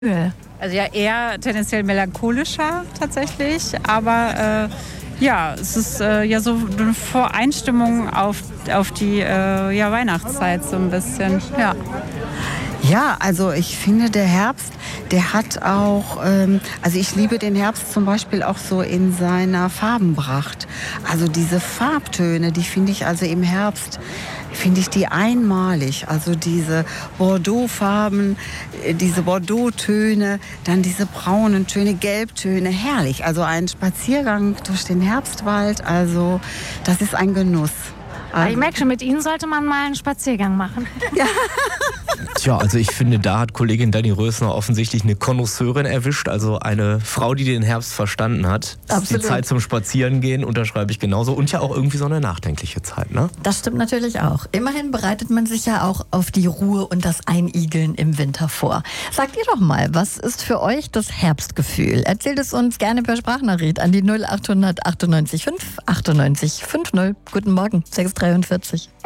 Also ja, eher tendenziell melancholischer tatsächlich, aber ja, es ist ja so eine Voreinstimmung auf die Weihnachtszeit so ein bisschen, ja. Ja, also ich finde, der Herbst, der hat auch, also ich liebe den Herbst zum Beispiel auch so in seiner Farbenpracht. Also diese Farbtöne, die finde ich also im Herbst, finde ich die einmalig. Also diese Bordeauxfarben, diese Bordeauxtöne, dann diese braunen Töne, Gelbtöne, herrlich. Also ein Spaziergang durch den Herbstwald, also das ist ein Genuss. Ich merke schon, mit Ihnen sollte man mal einen Spaziergang machen. Ja. Tja, also ich finde, da hat Kollegin Dani Rösner offensichtlich eine Connoisseurin erwischt, also eine Frau, die den Herbst verstanden hat. Absolut. Die Zeit zum Spazierengehen unterschreibe ich genauso und ja auch irgendwie so eine nachdenkliche Zeit, ne? Das stimmt natürlich auch. Immerhin bereitet man sich ja auch auf die Ruhe und das Einigeln im Winter vor. Sagt ihr doch mal, was ist für euch das Herbstgefühl? Erzählt es uns gerne per Sprachnachricht an die 0800 98 5 98 50. Guten Morgen, 6:43.